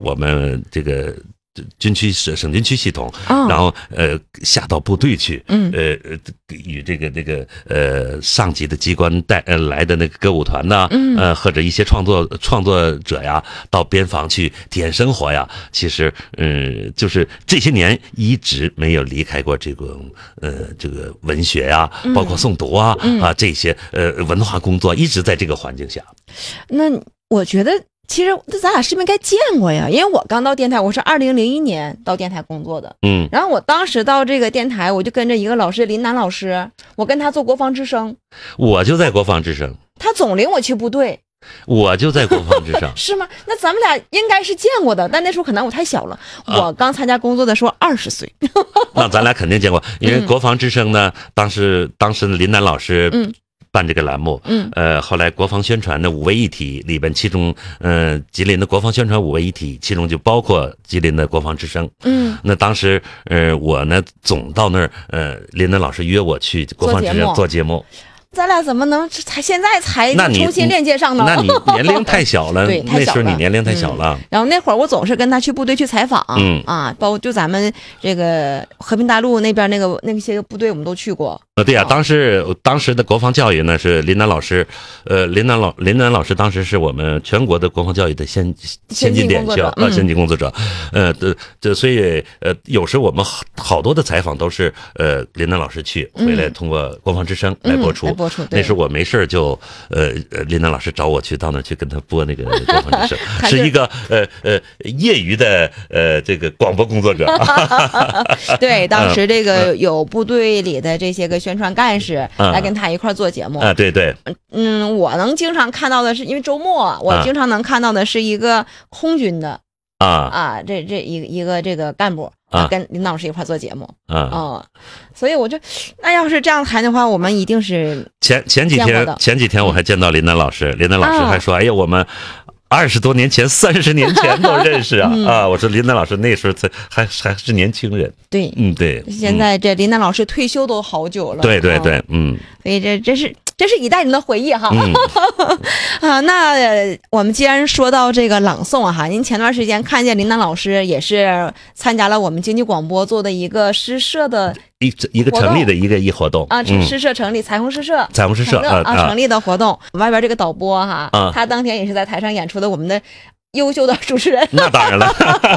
我们这个军区省军区系统，然后下到部队去，与这个上级的机关来的那个歌舞团呐，或者一些创作者呀，到边防去体验生活呀。其实就是这些年一直没有离开过这种这个文学呀，包括诵读啊这些文化工作，一直在这个环境下。 那我觉得。其实咱俩是不是应该见过呀？因为我刚到电台，我是2001年到电台工作的。然后我当时到这个电台，我就跟着一个老师林楠老师，我跟他做国防之声。 我就在国防之声。 他总领我去部队。 我就在国防之声。 是吗？那咱们俩应该是见过的，但那时候可能我太小了。我刚参加工作的时候20岁。 那咱俩肯定见过，因为国防之声呢，当时林楠老师办这个栏目，后来国防宣传的5位一体里边，其中吉林的国防宣传5位一体，其中就包括吉林的国防之声。那当时我呢总到那儿，林楠老师约我去国防之声做节目。 咱俩怎么能现在才重新链接上呢？ 那你年龄太小了。对，那时候你年龄太小了。 然后那会儿我总是跟他去部队去采访，包括就咱们这个和平大陆那边那些部队我们都去过。 对呀，当时的国防教育呢是林楠老师，林楠老师当时是我们全国的国防教育的先进点校先进工作者，所以有时我们好多的采访都是林楠老师去回来通过国防之声来播出。那时候我没事就林楠老师找我去到那去跟他播那个国防之声，是一个业余的这个广播工作者。 对，当时这个有部队里的这些个宣传干事来跟他一块做节目。 对对。 我能经常看到的是，因为周末我经常能看到的是一个空军的这一个这个干部。跟林老师一块做节目。所以我就那要是这样谈的话，我们一定是前几天我还见到林楠老师，林楠老师还说：“哎呀，我们20多年前、30年前都认识啊！”我说林楠老师那时候还是年轻人。对，对。现在这林楠老师退休都好久了。 对对对， 所以这是一代人的回忆哈。那我们既然说到这个朗诵哈，您前段时间看见林楠老师也是参加了我们经济广播做的一个诗社的一个成立的一活动诗社成立，彩虹诗社成立的活动。外边这个导播哈，他当天也是在台上演出的我们的优秀的主持人。 那当然了。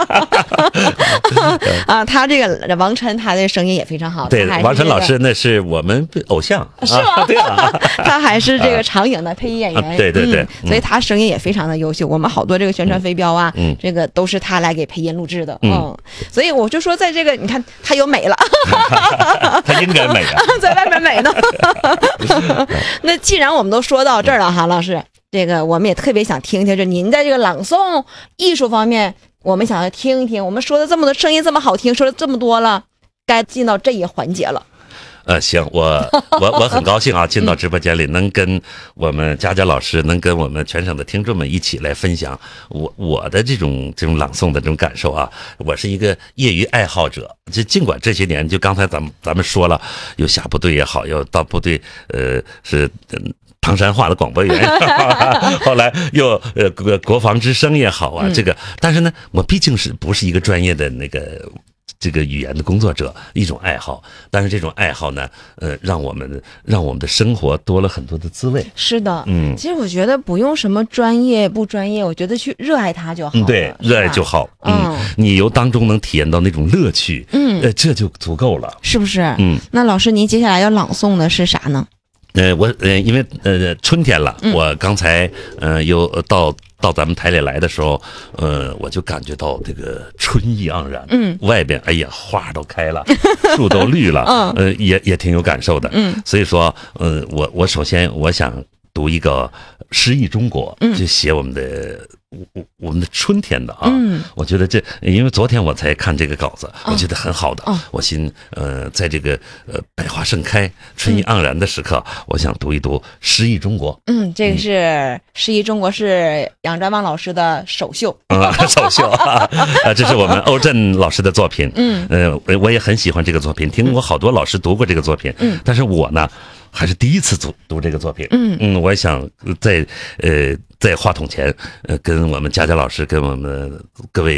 他这个王晨，他的声音也非常好。 对，王晨老师那是我们偶像。 是吗？ 对啊。 他还是这个长影的配音演员。 对对对。 所以他声音也非常的优秀。我们好多这个宣传飞镖啊，这个都是他来给配音录制的。所以我就说，在这个你看他有美了。 他应该美啊。 在外面美呢。那既然我们都说到这儿了哈，老师。这个我们也特别想听听，这您在这个朗诵艺术方面，我们想要听一听。我们说的这么多，声音这么好听，说了这么多了，该进到这一环节了。 行，我很高兴啊，进到直播间里，能跟我们佳佳老师，能跟我们全省的听众们一起来分享我的这种朗诵的这种感受啊。我是一个业余爱好者，就尽管这些年，就刚才咱们说了，又下部队也好，又到部队，是唐山话的广播员，后来又国防之声也好啊，这个，但是呢，我毕竟不是一个专业的这个语言的工作者，一种爱好，但是这种爱好呢，让我们的生活多了很多的滋味。 是的，其实我觉得不用什么专业不专业，我觉得去热爱它就好了。 对，热爱就好。你由当中能体验到那种乐趣，这就足够了， 是不是？那老师，您接下来要朗诵的是啥呢？ 因为春天了，我刚才又到咱们台里来的时候，我就感觉到这个春意盎然，外边哎呀花都开了，树都绿了，也挺有感受的，所以说，我首先我想读一个诗意中国，就写我们的春天的啊，我觉得因为昨天我才看这个稿子，我觉得很好的，我在这个百花盛开、春意盎然的时刻，我想读一读诗意中国。 这个是诗意中国，是杨占旺老师的首秀， 首秀啊，这是我们欧震老师的作品，我也很喜欢这个作品，听过好多老师读过这个作品，但是我呢还是第一次读这个作品，我也想在话筒前，跟我们佳佳老师，跟我们各位